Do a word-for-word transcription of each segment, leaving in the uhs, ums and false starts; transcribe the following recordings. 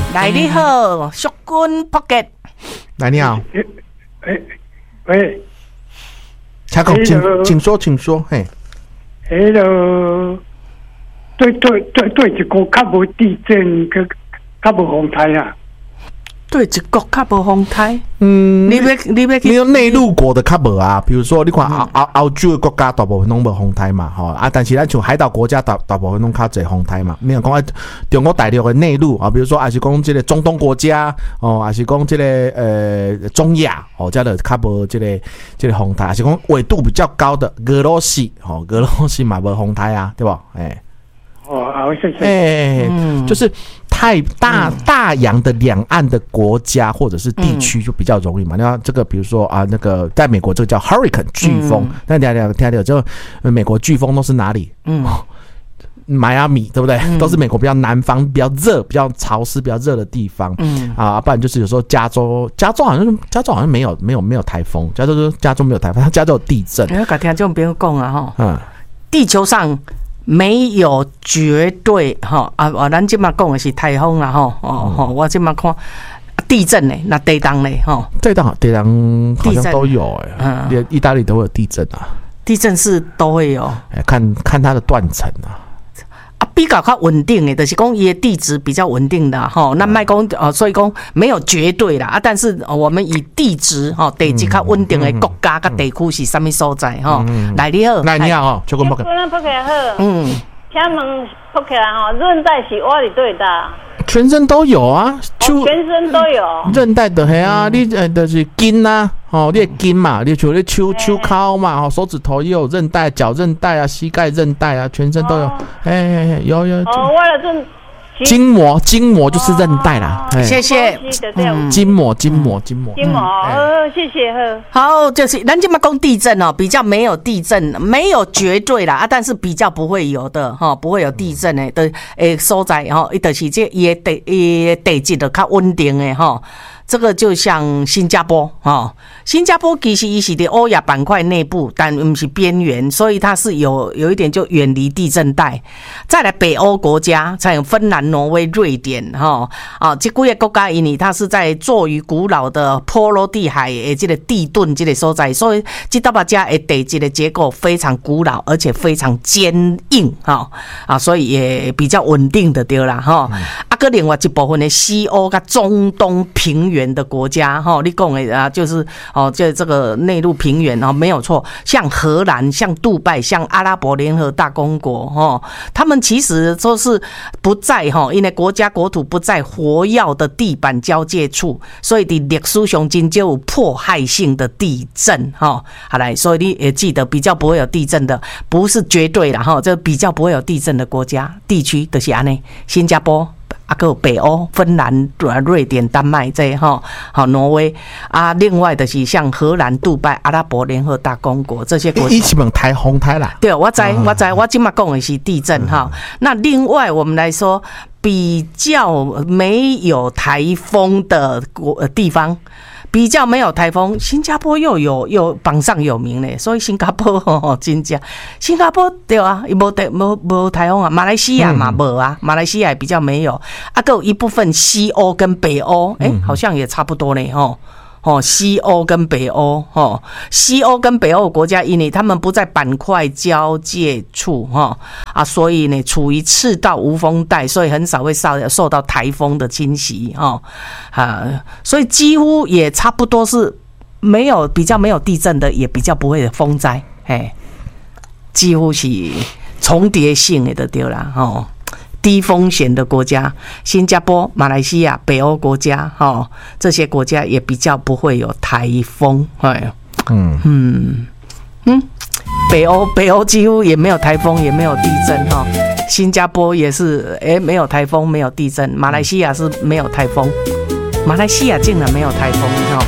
来你好，淑君扑吉。 来你好。 喂喂， 请讲，请请说，请说，嘿。 迄个对对对对，一个较无地震，个较无风台啊。 对一国较无风台， 嗯， 你要你要你有内陆国的较无啊，比如说你看欧欧欧洲的国家大部分拢无风台嘛，吼啊，但是咱像海岛国家大大部分拢较侪风台嘛。你若讲中国大陆的内陆啊，比如说还是讲这个中东国家哦，还是讲这个呃中亚哦，这个较无这个这个风台，还是讲纬度比较高的俄罗斯哦，俄罗斯嘛无风台啊，对吧？哎、欸。 哦，好，谢谢。 哎、欸嗯，就是太大大洋的两岸的国家或者是地区就比较容易嘛。那、嗯、这个比如说啊，那个在美国这个叫 hurricane 飓风，那大家听到就美国飓风都是哪里？嗯，迈阿密对不对？嗯、都是美国比较南方、比较热、比较潮湿、比较热的地方。嗯啊，不然就是有时候加州，加州好像加州好像没有没有没有台风，加州加州没有台风，加州有地震。 哎，改天就不用讲啊哈。嗯，地球上。没有绝对哈啊啊！咱今嘛讲的是台风啦哈哦吼，我今嘛看地震呢，那地震呢哈？ 地震地震好像都有哎、欸，连、嗯、意大利都会有地震啊。 地震是都会有， 哎，看看它的断层啊。 啊，比较较稳定的，就是讲伊的地质比较稳定的吼。那卖讲哦，所以讲没有绝对啦啊，但是我们以地质吼地质较稳定的国家甲地区是啥物所在吼？来你好， 来你好哦，就跟不可能不可能好。嗯，请问扑起来吼，韧带是我里对的。 全身都有啊， 哦、全身都有。 韧带的嘿啊，你呃就是筋啊，哦，你的筋嘛，你像你手手髁嘛，哦，手指头也有韧带，脚韧带啊，膝盖韧带啊，全身都有。哎哎哎，有有。 哦，为了这。 筋膜，筋膜就是韧带啦。 哦、谢谢。 嗯，筋膜，筋膜，筋膜。 筋膜，呃，谢谢呵。 好，就是咱今嘛讲地震哦，比较没有地震，没有绝对啦啊，但是比较不会有的哈，不会有地震的的诶所在哈，伊就是这伊的地伊的地质就较稳定的哈。这个就像新加坡哦，新加坡其实伊是在欧亚板块内部，但不是边缘，所以它是有有一点就远离地震带。再来北欧国家，像有芬兰、挪威、瑞典哈啊，这几个国家因为它是在坐于古老的波罗的海的这个地盾这个所在，所以这大把家的地质的结构非常古老，而且非常坚硬哈啊，所以也比较稳定的对啦哈。啊，个另外一部分的西欧跟中东平原的国家哈，你讲的啊，就是哦，这这个内陆平原哦，没有错。像荷兰、像杜拜、像阿拉伯联合大公国哈，他们其实都是不在哈，因为国家国土不在活跃的地板交界处，所以的历史上真就有迫害性的地震哈。好来，所以你也记得比较不会有地震的，不是绝对啦哈，这比较不会有地震的国家地区就是安尼，新加坡。啊，个北欧、芬兰、瑞典、丹麦这哈，好挪威啊，另外的是像荷兰、杜拜、阿拉伯联合大公国这些国家。 一起问台风台啦。 对，我知我知，我今嘛讲的是地震哈、嗯。那另外我们来说，比较没有台风的国地方。比较没有台风，新加坡又有又榜上有名嘞，所以新加坡哦，真正新加坡对啊，伊无台无无台风啊，马来西亚嘛无啊，马来西亚比较没有，啊，还有一部分西欧跟北欧，哎、欸，好像也差不多嘞吼。哦，西欧跟北欧，哦，西欧跟北欧国家，因为他们不在板块交界处，哈啊，所以呢，处于赤道无风带，所以很少会受受到台风的侵袭，哈啊，所以几乎也差不多是没有比较没有地震的，也比较不会有风灾，哎，几乎是重叠性的对啦，哦。低风险的国家，新加坡、马来西亚、北欧国家，哈，这些国家也比较不会有台风，哎，嗯嗯嗯，北欧北欧几乎也没有台风，也没有地震，哈，新加坡也是，哎、欸，没有台风，没有地震，马来西亚是没有台风，马来西亚竟然没有台风，哈。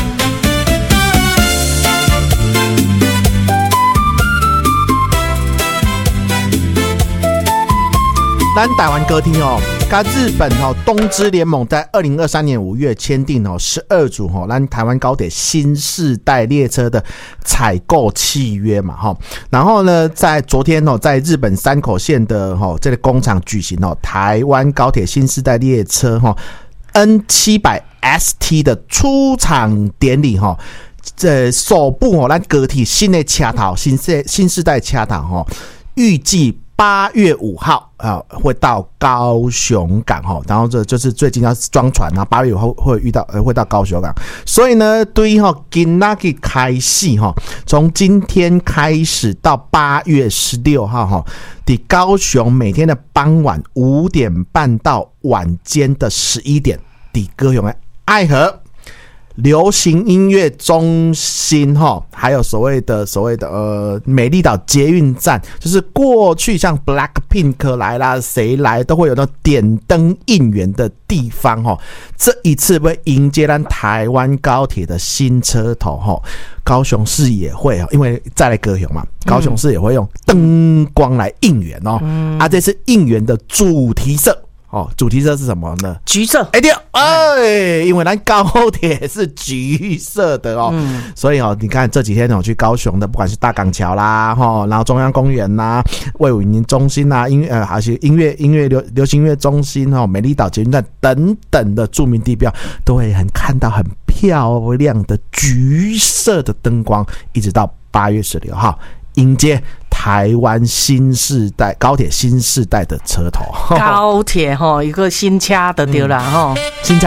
咱台湾歌厅哦，跟日本哦东芝联盟在二零二三年五月签订哦十二组哦，咱台湾高铁新世代列车的采购契约嘛哈。然后呢，在昨天哦，在日本山口县的哦这个工厂举行哦台湾高铁新世代列车哈 N 七百 S T 的出厂典礼哈，这首部哦，咱高铁新的车头，新世新世代车头哈，预计八月五号啊会到高雄港哈，然后这就是最近要装船啊，八月五号会遇到呃会到高雄港，所以呢，对于哈今仔日开始哈，从今天开始到八月十六号哈，在高雄每天的傍晚五点半到晚间的十一点，在高雄的爱河流行音乐中心哈，还有所谓的所谓的呃美丽岛捷运站，就是过去像 Blackpink 来啦，谁来都会有那点灯应援的地方哈。这一次会迎接咱台湾高铁的新车头哈，高雄市也会因为再来高雄嘛，高雄市也会用灯光来应援哦。嗯、啊，这次应援的主题色。哦，主题色是什么呢？ 橘色。 哎对，哎，因为咱高铁是橘色的哦，嗯、所以哦，你看这几天我去高雄的，不管是大港桥啦，哈，然后中央公园啦、卫武营中心啦、音乐呃，还是音乐音乐流流行音乐中心哦、美丽岛捷运站等等的著名地标，都会很看到很漂亮的橘色的灯光，一直到八月十六号迎接台湾新世代高铁新世代的车头。 高铁哈，一个新车的对啦哈、嗯， 新车